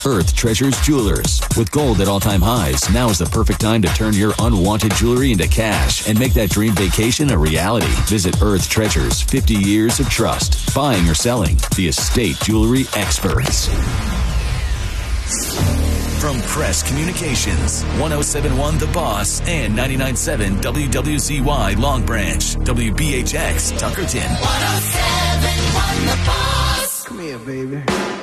Earth Treasures Jewelers. With gold at all-time highs, now is the perfect time to turn your unwanted jewelry into cash and make that dream vacation a reality. Visit Earth Treasures, 50 years of trust. Buying or selling, the estate jewelry experts. From Crest Communications, 1071 The Boss and 99.7 WWZY Long Branch, WBHX Tuckerton. 1071 The Boss. Come here, baby.